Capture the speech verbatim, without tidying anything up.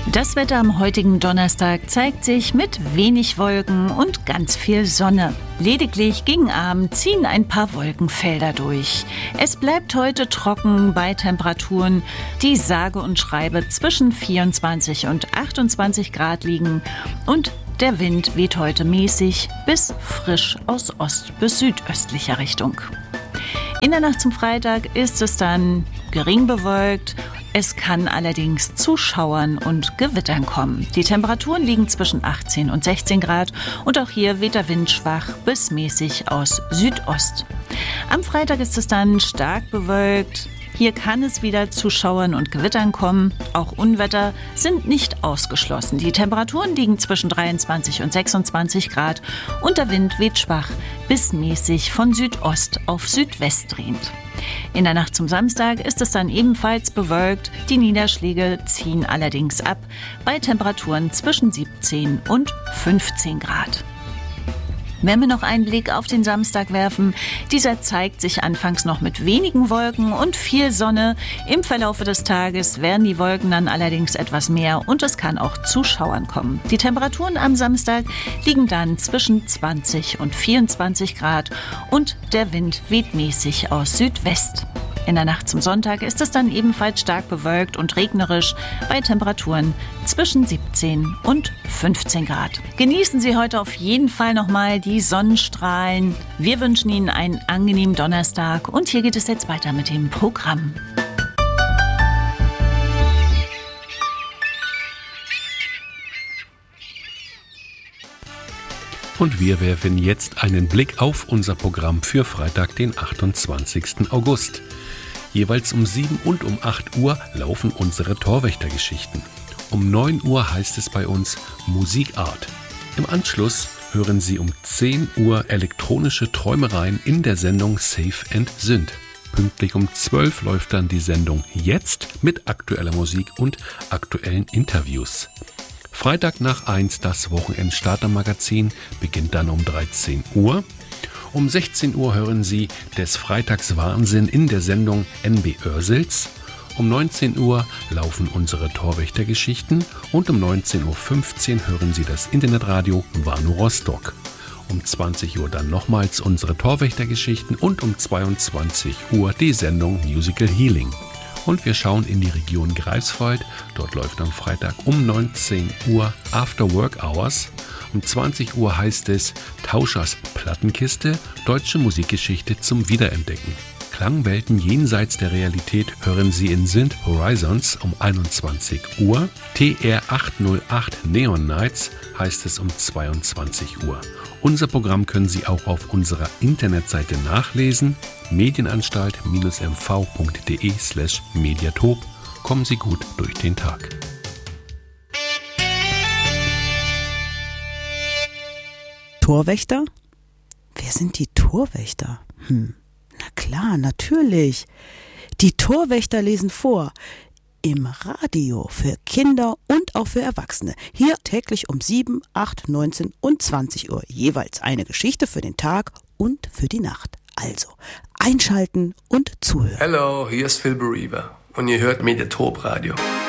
Das Wetter am heutigen Donnerstag zeigt sich mit wenig Wolken und ganz viel Sonne. Lediglich gegen Abend ziehen ein paar Wolkenfelder durch. Es bleibt heute trocken bei Temperaturen, die sage und schreibe zwischen vierundzwanzig und achtundzwanzig Grad liegen, und der Wind weht heute mäßig bis frisch aus Ost- bis südöstlicher Richtung. In der Nacht zum Freitag ist es dann gering bewölkt. Es kann allerdings zu Schauern und Gewittern kommen. Die Temperaturen liegen zwischen achtzehn und sechzehn Grad und auch hier weht der Wind schwach bis mäßig aus Südost. Am Freitag ist es dann stark bewölkt. Hier kann es wieder zu Schauern und Gewittern kommen. Auch Unwetter sind nicht ausgeschlossen. Die Temperaturen liegen zwischen dreiundzwanzig und sechsundzwanzig Grad und der Wind weht schwach bis mäßig von Südost auf Südwest drehend. In der Nacht zum Samstag ist es dann ebenfalls bewölkt. Die Niederschläge ziehen allerdings ab bei Temperaturen zwischen siebzehn und fünfzehn Grad. Wenn wir noch einen Blick auf den Samstag werfen, dieser zeigt sich anfangs noch mit wenigen Wolken und viel Sonne. Im Verlauf des Tages werden die Wolken dann allerdings etwas mehr und es kann auch zu Schauern kommen. Die Temperaturen am Samstag liegen dann zwischen zwanzig und vierundzwanzig Grad und der Wind weht mäßig aus Südwest. In der Nacht zum Sonntag ist es dann ebenfalls stark bewölkt und regnerisch bei Temperaturen zwischen siebzehn und fünfzehn Grad. Genießen Sie heute auf jeden Fall nochmal die Sonnenstrahlen. Wir wünschen Ihnen einen angenehmen Donnerstag und hier geht es jetzt weiter mit dem Programm. Und wir werfen jetzt einen Blick auf unser Programm für Freitag, den achtundzwanzigsten August. Jeweils um sieben und um acht Uhr laufen unsere Torwächtergeschichten. Um neun Uhr heißt es bei uns Musikart. Im Anschluss hören Sie um zehn Uhr elektronische Träumereien in der Sendung Safe and Sünd. Pünktlich um zwölf läuft dann die Sendung Jetzt mit aktueller Musik und aktuellen Interviews. Freitag nach eins das Wochenendstarter-Magazin beginnt dann um dreizehn Uhr. Um sechzehn Uhr hören Sie des Freitags Wahnsinn in der Sendung N B Oersels. Um neunzehn Uhr laufen unsere Torwächtergeschichten und um neunzehn Uhr fünfzehn hören Sie das Internetradio Warnow Rostock. Um zwanzig Uhr dann nochmals unsere Torwächtergeschichten und um zweiundzwanzig Uhr die Sendung Musical Healing. Und wir schauen in die Region Greifswald. Dort läuft am Freitag um neunzehn Uhr After Work Hours. Um zwanzig Uhr heißt es Tauschers Plattenkiste, deutsche Musikgeschichte zum Wiederentdecken. Klangwelten jenseits der Realität hören Sie in Synth Horizons um einundzwanzig Uhr. T R achthundertacht Neon Nights heißt es um zweiundzwanzig Uhr. Unser Programm können Sie auch auf unserer Internetseite nachlesen. medienanstalt-m v punkt d e slash mediatop. Kommen Sie gut durch den Tag. Torwächter? Wer sind die Torwächter? Hm, na klar, natürlich. Die Torwächter lesen vor. Im Radio für Kinder und auch für Erwachsene. Hier täglich um sieben, acht, neunzehn und zwanzig Uhr. Jeweils eine Geschichte für den Tag und für die Nacht. Also einschalten und zuhören. Hallo, hier ist Phil Bereaver und ihr hört Mediatop Radio.